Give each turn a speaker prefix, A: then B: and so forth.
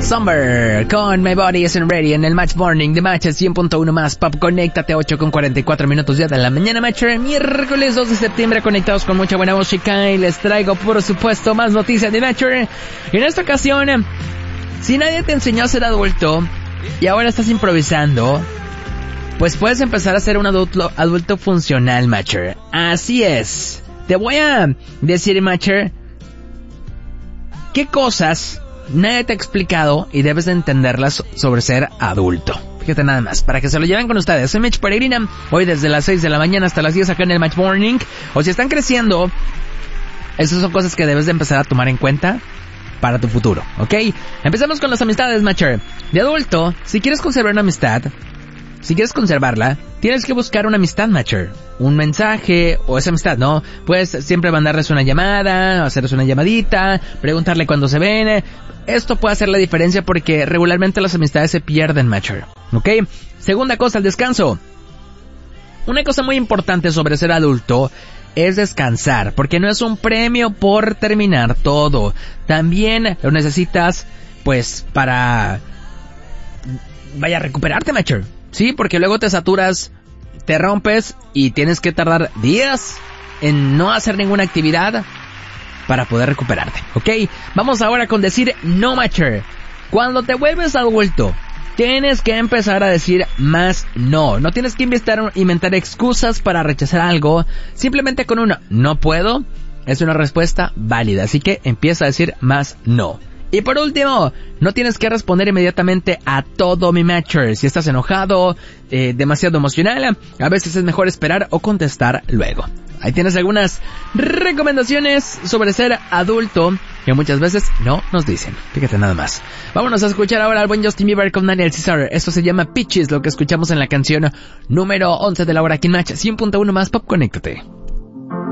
A: Summer con My Body Isn't Ready en el Match Morning de Match 100.1 más Pop. Conéctate 8:44 ya de la mañana, Matcher. Miércoles 2 de septiembre, conectados con mucha buena música, y les traigo por supuesto más noticias de Matcher. En esta ocasión, si nadie te enseñó a ser adulto y ahora estás improvisando, pues puedes empezar a ser un adulto funcional, Matcher. Así es. Te voy a decir, Matcher, qué cosas nadie te ha explicado y debes de entenderlas sobre ser adulto. Fíjate nada más, para que se lo lleven con ustedes. Soy Mitch Peregrina, hoy desde las 6 de la mañana hasta las 10 acá en el Match Morning. O si están creciendo, esas son cosas que debes de empezar a tomar en cuenta para tu futuro, ¿ok? Empecemos con las amistades, Matcher. De adulto, si quieres conservar una amistad, si quieres conservarla, tienes que buscar una amistad, Matcher. Un mensaje, o esa amistad, ¿no? Puedes siempre mandarles una llamada, hacerles una llamadita, preguntarle cuándo se ven. Esto puede hacer la diferencia porque regularmente las amistades se pierden, Matcher, ¿ok? Segunda cosa, el descanso. Una cosa muy importante sobre ser adulto es descansar, porque no es un premio por terminar todo. También lo necesitas, pues, para recuperarte, Matcher. Sí, porque luego te saturas, te rompes y tienes que tardar días en no hacer ninguna actividad para poder recuperarte, ¿ok? Vamos ahora con decir no, Matcher. Cuando te vuelves adulto, tienes que empezar a decir más no. No tienes que inventar excusas para rechazar algo. Simplemente con un no puedo es una respuesta válida. Así que empieza a decir más no. Y por último, no tienes que responder inmediatamente a todo, mi Matcher. Si estás enojado, demasiado emocional, a veces es mejor esperar o contestar luego. Ahí tienes algunas recomendaciones sobre ser adulto que muchas veces no nos dicen. Fíjate nada más. Vámonos a escuchar ahora al buen Justin Bieber con Daniel Caesar. Esto se llama Peaches, lo que escuchamos en la canción número 11 de la hora aquí en Match 100.1 más Pop. Conéctate.